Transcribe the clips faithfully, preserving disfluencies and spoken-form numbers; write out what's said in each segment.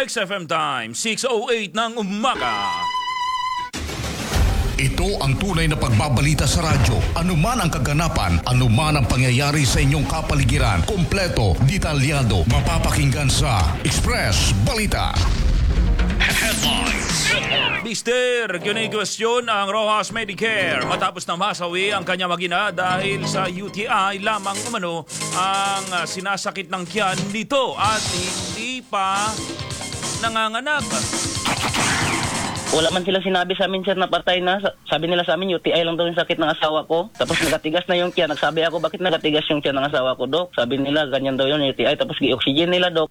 X F M Time, six oh eight ng umaga. Ito ang tunay na pagbabalita sa radyo. Anuman ang kaganapan, anuman ang pangyayari sa inyong kapaligiran, kompleto, detalyado, mapapakinggan sa Express Balita. Headlines. Mister, kinigwestiyon ang Rojas Medicare matapos na masawi ang kanya mag-ina dahil sa U T I lamang umano ang sinasakit ng tiyan nito at hindi pa nanganganak. Wala man sila sinabi sa amin, sir, na patay na. Sabi nila sa amin, U T I lang daw yung sakit ng asawa ko. Tapos nagatigas na yung tiyan. Nagsabi ako, bakit nagatigas yung tiyan ng asawa ko, Dok? Sabi nila, ganyan daw yun, U T I. Tapos gi-oxygen nila, Dok.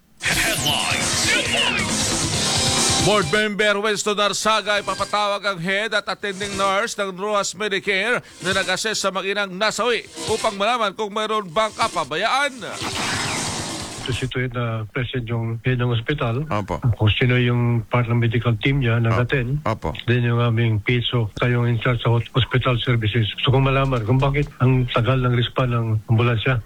Board member Winston Arsaga ipapatawag ang head at attending nurse ng Rojas Medicare na nag-assess sa mag-inang nasawi upang malaman kung mayroon bang kapabayaan. Situate na present yung head ng hospital. Opo. Kung sino yung part ng medical team niya, nag-attend. Opo. Then yung aming P S O, kayong in charge sa hospital services. So kung malaman kung bakit ang tagal ng respond ng ambulansya.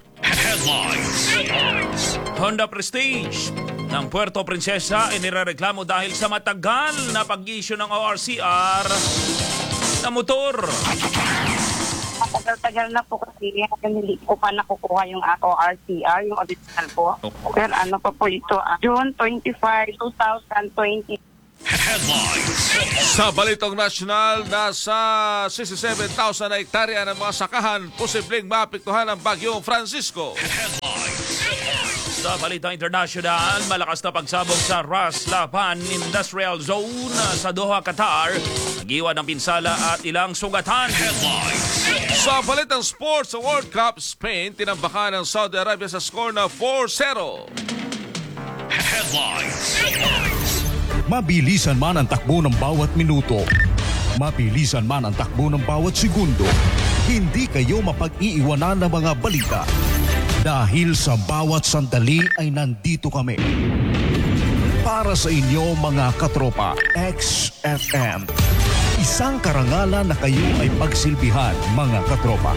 Honda Prestige ng Puerto Princesa inirereklamo dahil sa matagal na pag-issue ng O R C R na motor. Matagal-tagal na po kasi hindi ko pa nakukuha yung O R C R, yung original po. Okay. Pero ano pa po ito, ah, June twenty-fifth, twenty twenty. Sa balitang nasyonal, nasa sixty-seven thousand na hektarya ng mga sakahan posibleng maapektuhan ng bagyong Francisco. Sa balitang international, malakas na pagsabog sa Ras Lapan Industrial Zone sa Doha, Qatar. Nagiwan ng pinsala at ilang sugatan. Sa balitang sports, sa World Cup, Spain tinambakan ng Saudi Arabia sa score na four zero. Mabilisan man ang takbo ng bawat minuto, mabilisan man ang takbo ng bawat segundo, hindi kayo mapag-iiwanan ng mga balita. Dahil sa bawat sandali ay nandito kami. Para sa inyo mga katropa, X F M. Isang karangalan na kayo ay pagsilbihan mga katropa.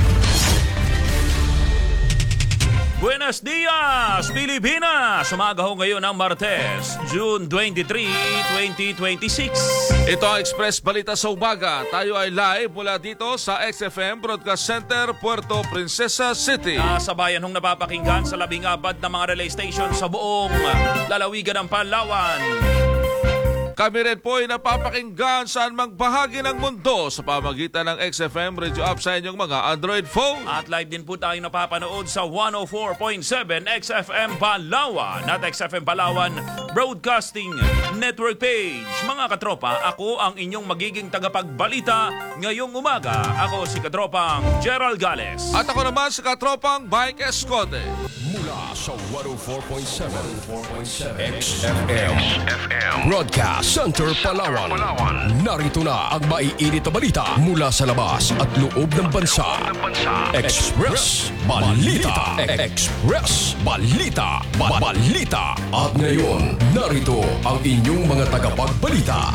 Buenos dias, Pilipinas! Umaga ho ngayon ng Martes, June twenty-third, twenty twenty-six. Ito ang Express Balita sa Umaga. Tayo ay live mula dito sa X F M Broadcast Center, Puerto Princesa City. Nasa bayan hong napapakinggan sa labing apat na mga relay station sa buong lalawigan ng Palawan. Kami rin po ay napapakinggan saan mang bahagi ng mundo sa pamagitan ng X F M Radio App sa inyong mga Android phone. At live din po tayong napapanood sa one oh four point seven X F M Palawan at X F M Palawan Broadcasting Network page. Mga katropa, ako ang inyong magiging tagapagbalita ngayong umaga. Ako si katropang Gerald Gales. At ako naman si katropang Mike Escote. Mula sa one oh four point seven X F M Broadcast Center Palawan. Narito na ang maiinit na balita mula sa labas at loob ng bansa. Express Balita. Express Balita. Balita. At ngayon, narito ang inyong mga tagapagbalita.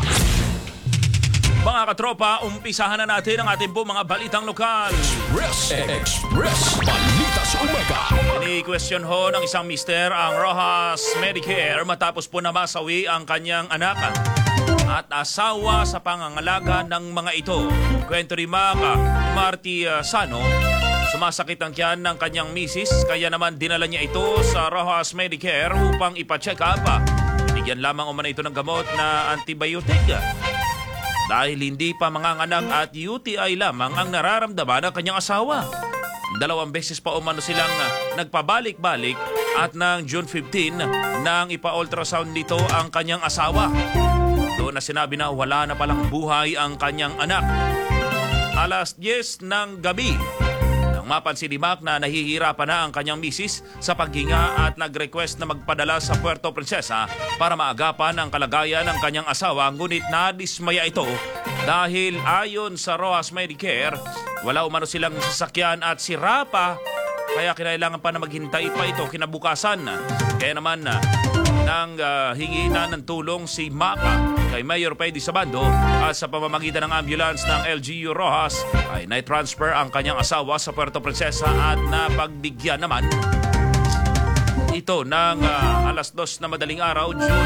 Mga katropa, umpisahan na natin ang ating po mga balitang lokal. Express Express Balita sa Umaga. Ini-question ho ng isang mister ang Rojas Medicare matapos po na masawi ang kanyang anak at asawa sa pangangalaga ng mga ito. Kwento ni Maka Marty Sano, sumasakit ang tiyan ng kanyang misis kaya naman dinala niya ito sa Rojas Medicare upang ipa-check up. Binigyan lamang umano ito ng gamot na antibiotic. Dahil hindi pa manganganak at U T I lamang ang nararamdaman ng kanyang asawa. Dalawang beses pa umano silang nagpabalik-balik at ng June fifteenth nang ipa-ultrasound nito ang kanyang asawa. Doon na sinabi na wala na palang buhay ang kanyang anak. Alas diyes ng gabi, nang mapansin ni Mac na nahihirapan na ang kanyang misis sa paghinga at nag-request na magpadala sa Puerto Princesa para maagapan ang kalagayan ng kanyang asawa, ngunit nadismaya ito dahil ayon sa Rojas Medicare, wala umano silang sasakyan at sira pa, kaya kinailangan pa na maghintay pa ito kinabukasan. Kaya naman nang uh, hingi na ng tulong si Maka kay Mayor Pedy Sabando at sa pamamagitan ng ambulance ng L G U Rojas ay na-transfer ang kanyang asawa sa Puerto Princesa at napagbigyan naman ito ng uh, alas dos na madaling araw, June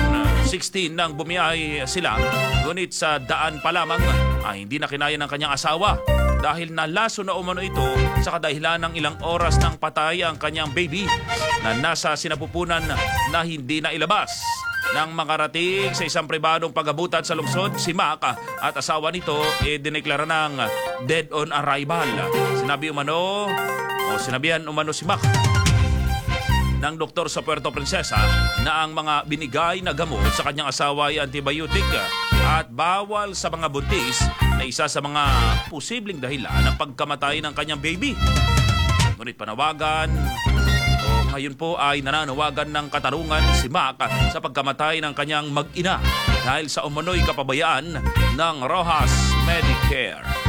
sixteen nang bumiyahe sila. Ngunit sa daan pa lamang ay hindi na kinaya ng kanyang asawa dahil nalaso na umano ito sa kadahilan ng ilang oras ng patay ang kanyang baby na nasa sinapupunan na hindi na ilabas. Nang makarating sa isang pribadong pag-abutan sa lungsod, si Mac at asawa nito e dineklara ng dead on arrival. Sinabi umano o sinabihan umano si Mac ng doktor sa Puerto Princesa na ang mga binigay na gamot sa kanyang asawa ay antibiotic at bawal sa mga buntis na isa sa mga posibleng dahilan ng pagkamatay ng kanyang baby. Ngunit panawagan o ngayon po ay nananawagan ng katarungan si Mac sa pagkamatay ng kanyang mag-ina dahil sa umano'y kapabayaan ng Rojas Medicare.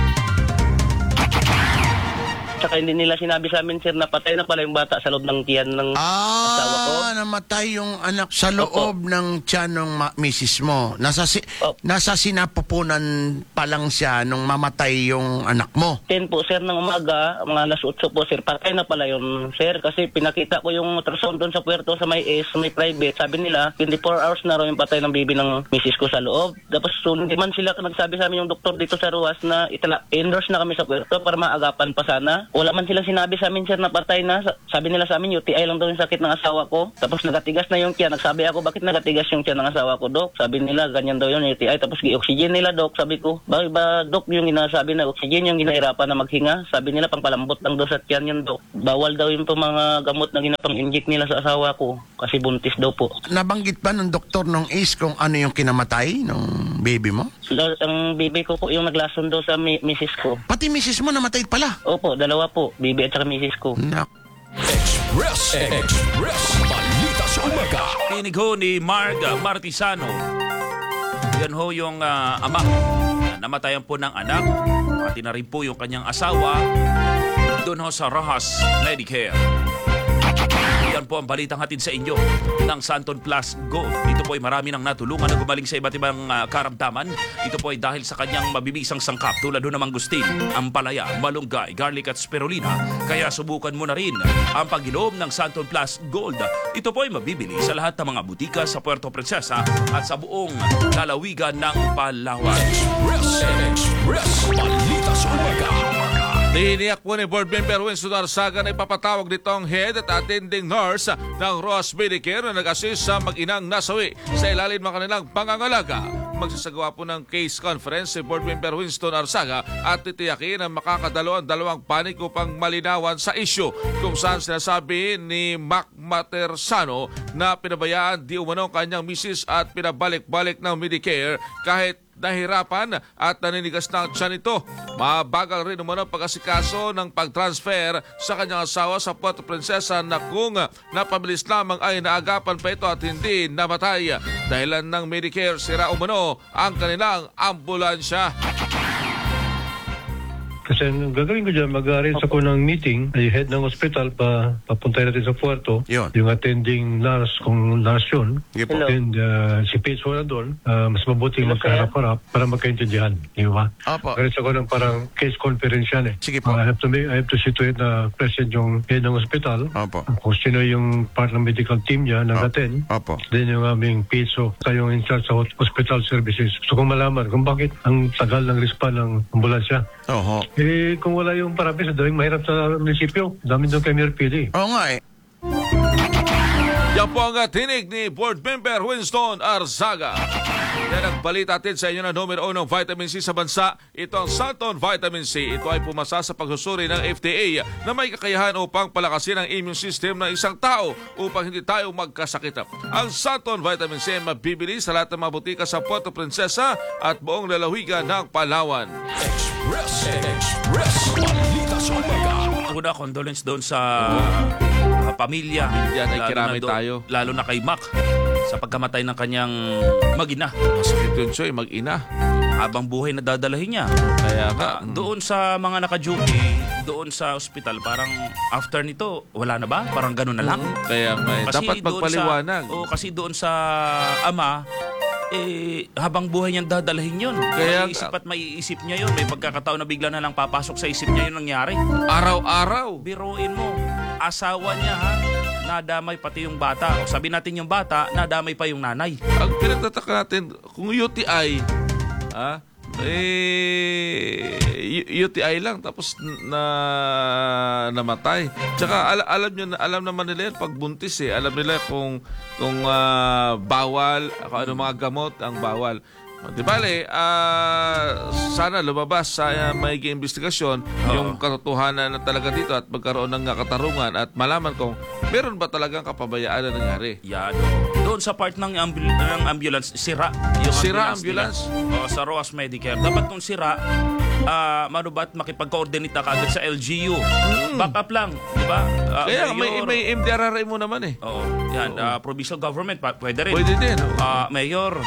Saka hindi nila sinabi sa amin, sir, na patay na pala yung bata sa loob ng tiyan ng asawa ko. Ah, namatay yung anak sa loob Opo. ng tiyan ng ma- misis mo. Nasa, si- Opo. nasa sinapupunan pa lang siya nung mamatay yung anak mo. ten po, sir, ng umaga, mga alas otso po, sir, patay na pala yun, sir. Kasi pinakita ko yung ultrasound doon sa puerto, sa may S, sa may private. Sabi nila, twenty-four hours na raw yung patay ng baby ng misis ko sa loob. Tapos, so, hindi man sila nagsabi sa amin yung doktor dito sa Ruas na itala, endorse na kami sa puerto para maagapan pa sana. Wala man sila sinabi sa amin, sir, na patay na. Sabi nila sa amin, U T I lang daw yung sakit ng asawa ko. Tapos nagatigas na yung tiyan. Nagsabi ako, bakit nagatigas yung tiyan ng asawa ko, Dok? Sabi nila, ganyan daw yun, U T I. Tapos gi-oxygen nila, Dok. Sabi ko, bakit ba, Dok, yung ginasabi na oxygen, yung ginahirapan na maghinga? Sabi nila, pangpalambot lang daw sa tiyan yun, Dok. Bawal daw yung po mga gamot na ginapang-inject nila sa asawa ko. Kasi buntis daw po. Nabanggit ba ng doktor nung Ace kung ano yung kinamatay ng baby mo? Ang baby ko po yung naglason daw sa mi- misis ko. Pati misis mo namatay pala. Opo, dalawa po. Baby at saka misis ko. Nak- Express, Express, balita sa umaga. Tinig ho ni Marg Martisano. Yan ho yung ah, ama na namatayan po ng anak. Pati na rin po yung kanyang asawa doon ho sa Rojas Medicare. Yan po ang balitang hatid sa inyo ng Santon Plus Gold. Ito po ay marami nang natulungan na gumaling sa iba't ibang uh, karamdaman. Ito po ay dahil sa kanyang mabibisang sangkap tulad ng mangustin, ampalaya, malunggay, garlic at spirulina. Kaya subukan mo na rin ang pag-inom ng Santon Plus Gold. Ito po ay mabibili sa lahat ng mga butika sa Puerto Princesa at sa buong lalawigan ng Palawan. Express, Express, balita sa umaga. Tiniyak po ni Board Member Winston Arsaga na ipapatawag nitong head at attending nurse ng Rojas Medicare na nag-assist sa mag-inang nasawi sa ilalim ng kanilang pangangalaga. Magsasagawa po ng case conference si Board Member Winston Arsaga at titiyakin ang makakadalo ang dalawang panig upang malinawan sa issue kung saan sinasabi ni Mac Matersano na pinabayaan di umano ang kanyang misis at pinabalik-balik ng Medicare kahit nahirapan at naninigas na siya nito. Mabagal rin umano pag-asikaso ng pag-transfer sa kanyang asawa sa Puerto Princesa na kung napabilis lamang ay naagapan pa ito at hindi namatay. Dahilan ng Medicare, sira umano ang kanilang ambulansya. Kasi ang gagawin ko dyan, mag-arrange ako ng meeting, ay head ng hospital, pa, papuntay natin sa Puerto. Yun. Yung attending nurse, kung nurse yun. Sige po. Hello. And uh, si Paige wala doon, uh, mas mabuti Hello, magkaharap-harap para magkaintindihan. Di ba? Opo. Arrange ako ng parang case conference yan eh. Sige po. Uh, I have to make, I have to situate na present yung head ng hospital. Opo. Kung sino yung part ng medical team niya, nag-attend. Opo. Then yung aming P S O, kayong in charge sa hospital services. So kung malaman kung bakit ang tagal ng response ng ambulansya. Oho. Eh, kung wala yung parapis, daming mahirap sa munisipyo. Dami doon kay Mayor P D. Oo nga eh. Yan po ang tinig ni Board Member Winston Arzaga. Yan ang balita atin sa inyo na numero uno ng vitamin C sa bansa. Ito ang Santon Vitamin C. Ito ay pumasa sa pagsusuri ng F D A na may kakayahan upang palakasin ang immune system ng isang tao upang hindi tayo magkasakit. Ang Santon Vitamin C ay mabibili sa lahat ng mga butika sa Puerto Princesa at buong lalawigan ng Palawan. Express, Express, balita sa umaga. Una, condolence doon sa uh, pamilya. Yan ay Lalo kirami na doon- tayo. Lalo na kay Mac sa pagkamatay ng kanyang mag-ina. Masakit yun siya, mag-ina. Habang buhay na dadalahin niya. Kaya nga, Ah, doon sa mga naka-duty, doon sa ospital, parang after nito, wala na ba? Parang ganun na lang. kaya nga, eh, dapat doon magpaliwanag. Sa, oh, kasi doon sa ama, eh, habang buhay niyang dadalahin yun. Kaya- Maiisip at maiisip niya yun. May pagkakataon na bigla na lang papasok sa isip niya yun nangyari. Araw-araw. Biruin mo, asawa niya ha, nadamay pati yung bata. O sabi natin yung bata, nadamay pa yung nanay. Ang pinagtataka natin, kung U T I, ah, eh, U- UTI lang, tapos na namatay. Tsaka al- alam nyo, na- alam naman nila yan pag buntis eh. Alam nila kung, kung ah, bawal, kung ano mga gamot ang bawal. Di bale, ah, sana lumabas sa uh, maiging investigasyon yung katotohanan na talaga dito at magkaroon ng uh, katarungan at malaman kung meron ba talagang kapabayaan na nangyari. Yan. Doon sa part ng, ambul- ng ambulance, sira. Yung Sira ambulance. ambulance? nila. O, sa Roas Medicare. Dapat kung sira, ah, ano ba't makipag-coordinate na kagad sa L G U? Backup lang, di ba? Ah, Kaya may, mayor. may M D R R mo naman eh. Oo. Yan, ah, provincial government, pa- pwede rin. Pwede din. Ah, Mayor,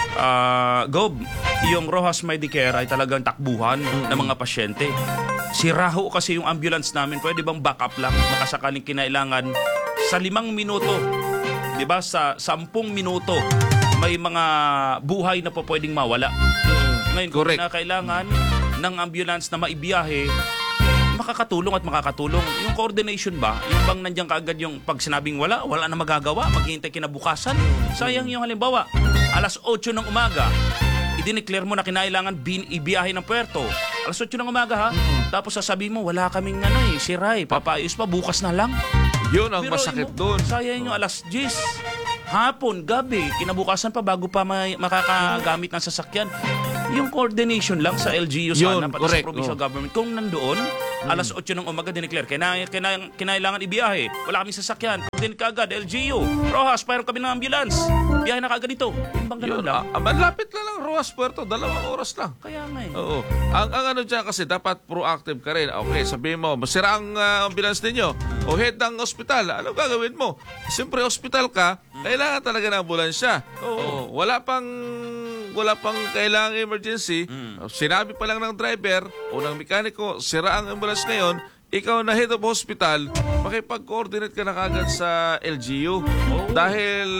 ah, Gob, yung Rojas Medicare ay talagang takbuhan ng mga pasyente. Sira ho kasi yung ambulance namin. Pwede bang backup lang? Makasakaling kinailangan sa limang minuto, di ba? Sa sampung minuto, may mga buhay na po pwedeng mawala. Ngayon, kung Correct. na kailangan ng ambulance na maibiyahe, makakatulong at makakatulong. Yung coordination ba, yung bang nandiyan kaagad yung pag sinabing wala, wala na magagawa, maghihintay kinabukasan. Sayang yung halimbawa, alas otso ng umaga, idineclare mo na kinailangan bin ibiyahe ng puerto. Alas otso ng umaga ha, tapos sasabihin mo, wala kaming ano eh, siray, papaayos pa, bukas na lang. Yun ang Pero masakit mo, doon. sayang yung alas diyes. Hapon, gabi, kinabukasan pa bago pa may, makakagamit ng sasakyan. Yung coordination lang sa L G U Yun, sana, pati correct, sa provincial oh. government. Kung nandoon, alas otso ng umaga dineclare, kina, kina, kinailangan ibiyahe. Wala kaming sasakyan. Coordinate kaagad, L G U. Rojas, mayroon kami ng ambulance. Biyahe na kaagad ito. Yung bang ganun Yun, lang? ah, malapit na lang Roas Puerto, dalawang oras lang. Kaya nga eh. Oo. Ang, ang ano dyan kasi dapat proactive ka rin. Okay, sabihin mo, masira ang uh, ambulance ninyo o head ng ospital. Ano gagawin mo? Siyempre, ospital ka, kailangan talaga ng ambulansya. Oo. Wala pang wala pang kailangang emergency. Sinabi pa lang ng driver o ng mekaniko, sira ang ambulance ngayon, ikaw na head of hospital, makipag-coordinate ka na kagad sa L G U. Dahil,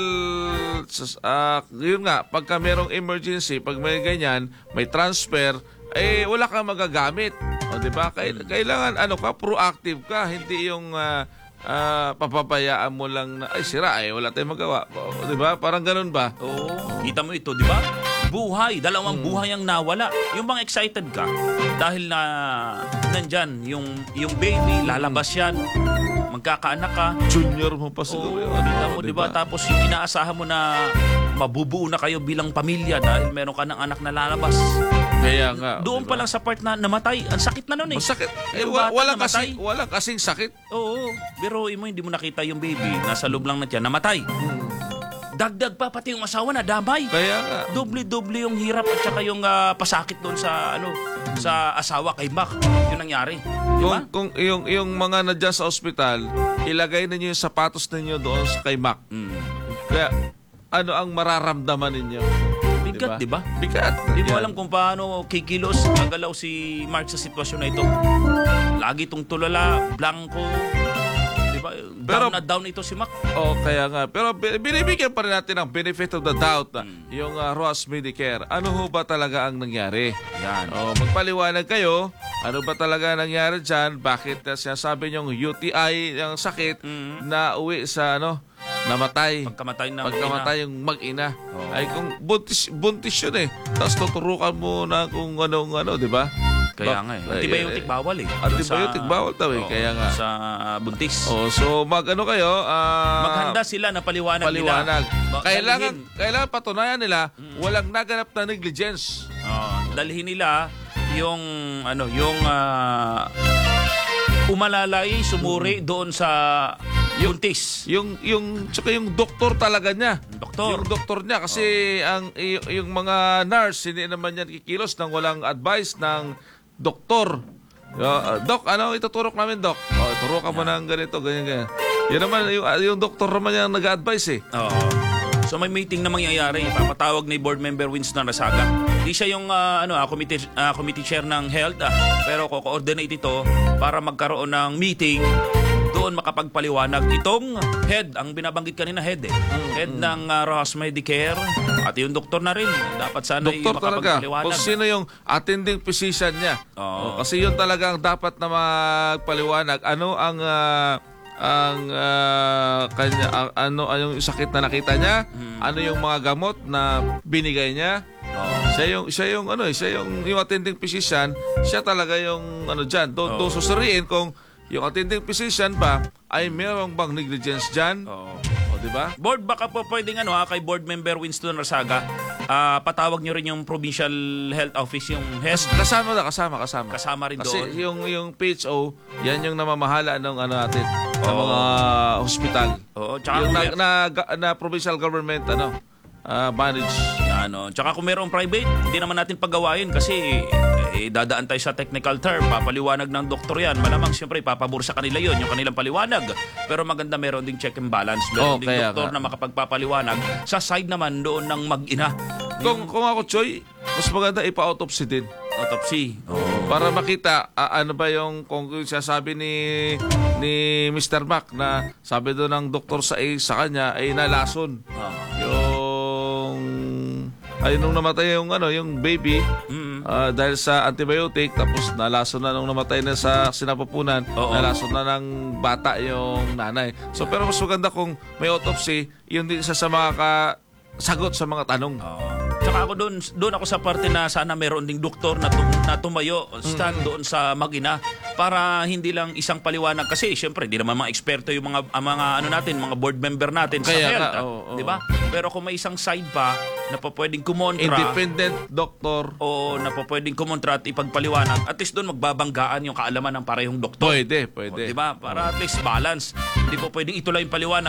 uh, yun nga, pagka merong emergency, pag may ganyan, may transfer, eh, wala kang magagamit. O, diba? Kailangan, ano ka, proactive ka. Hindi yung, uh, uh, papabayaan mo lang na, ay, sira, eh, wala tayong magawa. O, diba? Parang ganun ba? Oo. Kita mo ito, di ba? Buhay, dalawang buhay ang nawala. Yung bang excited ka dahil na nandyan yung yung baby, lalabas yan, magkakaanak ka. Junior mo pa Oo, siguro. yun. kita mo, O, di ba? Tapos yung inaasahan mo na mabubuo na kayo bilang pamilya dahil meron ka ng anak na lalabas. Kaya nga. Doon diba? pa lang sa part na namatay. Ang sakit na nun eh. Masakit. Eh, Yung wa- bata walang, namatay. kasing, walang kasing sakit. Oo. Pero mo, hindi mo nakita yung baby. Nasa loob lang na tiyan, namatay. Dagdag pa pati yung asawa na damay. Kaya nga. Doble-doble yung hirap at saka yung ah, pasakit doon sa ano sa asawa kay Mac. Yun nangyari. Di ba? Kung, kung yung, yung mga nadyan sa ospital, ilagay ninyo yung sapatos ninyo doon sa kay Mac. Mm. Kaya, ano ang mararamdaman ninyo? Bigat, di ba? Bigat. Hindi mo Yan. alam kung paano kikilos, gagalaw si Mark sa sitwasyon na ito. Lagi itong tulala, blanco. Di ba? Pero- Down na down ito si Mac. Oh, kaya nga. Pero bi- binibigyan pa rin natin ng benefit of the doubt na Hmm. yung uh, Ross Medicare. Ano ho ba talaga ang nangyari? Yan. Oh, magpaliwanag kayo. Ano ba talaga nangyari dyan? Bakit uh, sinasabi niyong U T I, yung sakit, Mm. na uwi sa ano, namatay? Pagkamatay ng Pagkamatay yung mag-ina. Ay kung buntis, buntis yun eh. Tapos tuturukan mo na kung anong ano, di ba? Kaya Bak- nga eh. ay, Antibiotic eh, bawal eh. Antibiotic Sa- bawal daw eh. Oo, Kaya nga. Sa buntis. Oh, so mag-ano kayo? ah, Maghanda sila na paliwanag, paliwanag. nila. Ba- Kailangan, dalhin. kailangan patunayan nila walang naganap na negligence. Oo, dalhin nila yung ano, yung ah, umalalay, sumuri doon sa buntis. Yung yung tsaka yung doktor talaga niya. Doktor. Yung doktor niya kasi ang y- yung mga nurse hindi naman yan kikilos nang walang advice ng doktor. Uh, Dok, ano ituturok namin, Dok? Oh, turukan mo ng ganito, ganyan, ganyan. Yan naman, yung, yung doktor naman yung nag-advise eh. Oo. So may meeting na mangyayari. Papatawag ni board member Winston Rasaga. Di siya yung ah, ano, ah, committee, ah, committee chair ng health. Ah. Pero ko-coordinate ito para magkaroon ng meeting doon makapagpaliwanag itong head, ang binabanggit kanina head eh. Head ng uh, Rojas Medicare at yung doktor na rin. Dapat sana yung Doktor talaga. makapagpaliwanag. Kung sino yung attending physician niya. Oo. Oh, kasi yun talaga ang dapat na magpaliwanag. Ano ang ah, ang ah, kanya ang- ano yung sakit na nakita niya, Hmm. ano yung mga gamot na binigay niya. Siya yung siya yung ano, eh, siya yung yung attending physician, siya talaga yung ano diyan. Doon doon susuriin kung yung attending physician ba ay merong bang negligence diyan. Oo. O di ba? Board, baka po pwedeng ano ha, kay board member Winston Rasaga, ah, patawag nyo rin yung Provincial Health Office, yung H E S. Kasama na, kasama, kasama. Kasama rin Kasi doon. yung yung P H O, yan yung namamahala ng ano natin, ng Oo. mga hospital. Oo, tsaka Yung kung na, mer- na, na provincial government ano, ah, manage. Ano, tsaka kung mayroong private, hindi naman natin paggawain kasi eh, dadaan tayo sa technical term, papaliwanag ng doktor yan. Malamang siyempre papabor sa kanila yon yung kanilang paliwanag. Pero maganda meron ding check and balance. Meron Oh, ding kaya doktor nga. na makapagpapaliwanag sa side naman doon ng mag-ina. Kung kung ako, Choy, mas maganda ipa-autopsy din. Autopsy. Oo. Para makita ah, ano ba yung kung sasabi ni ni mister Mac na sabi doon ng doktor sa A sa kanya ay nalason. Ah. Yung ay nung namatay yung ano yung baby Mm. ah, dahil sa antibiotic tapos nalason na nung namatay na sa sinapupunan, Oo. nalason na ng bata yung nanay. So pero mas maganda kung may autopsy, yun din isa sa mga ka- sagot sa mga tanong. Oo. Tsaka ako doon, doon ako sa parte na sana meron ding doktor na, tum- na tumayo, stand doon sa mag-ina para hindi lang isang paliwanag kasi syempre hindi naman mga eksperto yung mga ang mga ano natin, mga board member natin sa Kaya health, nga, ah. oo, oo. 'di ba? Pero kung may isang side pa na pa pwedeng kumontra Independent doctor. o na pa pwedeng kumontra at ipagpaliwanag, at least doon magbabanggaan yung kaalaman ng parehong doktor. Pwede, O, pwede. 'di ba? Para at least balance. Hindi po pwedeng ito lang yung paliwanag